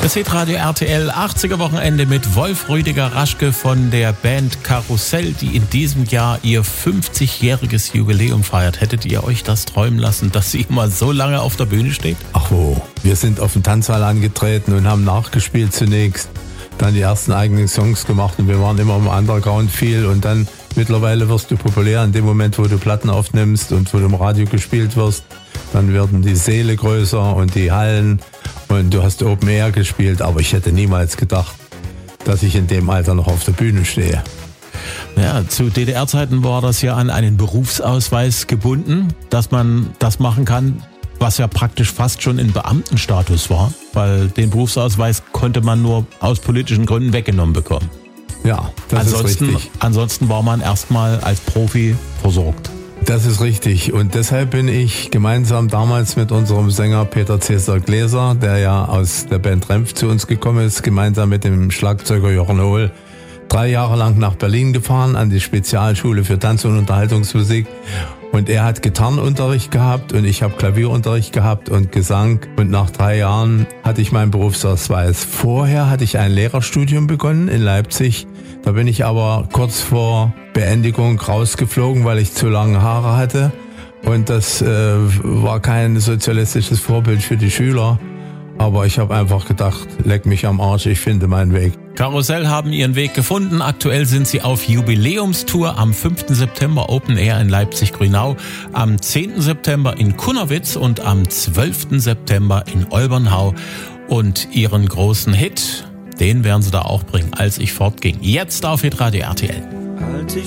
Das Hitradio RTL 80er Wochenende mit Wolf Rüdiger Raschke von der Band Karussell, die in diesem Jahr ihr 50-jähriges Jubiläum feiert. Hättet ihr euch das träumen lassen, dass sie immer so lange auf der Bühne steht? Ach wo, wir sind auf den Tanzsaal angetreten und haben nachgespielt zunächst, dann die ersten eigenen Songs gemacht und wir waren immer im Underground viel und dann mittlerweile wirst du populär in dem Moment, wo du Platten aufnimmst und wo du im Radio gespielt wirst. Dann werden die Säle größer und die Hallen und du hast Open Air gespielt, aber ich hätte niemals gedacht, dass ich in dem Alter noch auf der Bühne stehe. Ja, zu DDR-Zeiten war das ja an einen Berufsausweis gebunden, dass man das machen kann, was ja praktisch fast schon in Beamtenstatus war, weil den Berufsausweis konnte man nur aus politischen Gründen weggenommen bekommen. Ja, das ist richtig. Ansonsten war man erstmal als Profi versorgt. Das ist richtig und deshalb bin ich gemeinsam damals mit unserem Sänger Peter Cäsar Gläser, der ja aus der Band Renf zu uns gekommen ist, gemeinsam mit dem Schlagzeuger Jochen Hohl 3 Jahre lang nach Berlin gefahren, an die Spezialschule für Tanz- und Unterhaltungsmusik. Und er hat Gitarrenunterricht gehabt und ich habe Klavierunterricht gehabt und Gesang. Und nach 3 Jahren hatte ich meinen Berufsausweis. Vorher hatte ich ein Lehrerstudium begonnen in Leipzig. Da bin ich aber kurz vor Beendigung rausgeflogen, weil ich zu lange Haare hatte. Und das war kein sozialistisches Vorbild für die Schüler. Aber ich habe einfach gedacht, leck mich am Arsch, ich finde meinen Weg. Karussell haben ihren Weg gefunden. Aktuell sind sie auf Jubiläumstour am 5. September Open Air in Leipzig-Grünau, am 10. September in Cunnerwitz und am 12. September in Olbernhau. Und ihren großen Hit, den werden sie da auch bringen, als ich fortging. Jetzt auf Hitradio RTL.